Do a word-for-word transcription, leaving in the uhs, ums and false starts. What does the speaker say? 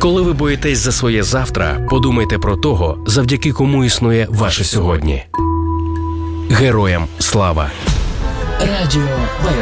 Коли ви боїтесь за своє завтра, подумайте про того, завдяки кому існує ваше сьогодні. Героям слава! Радіо Байрак.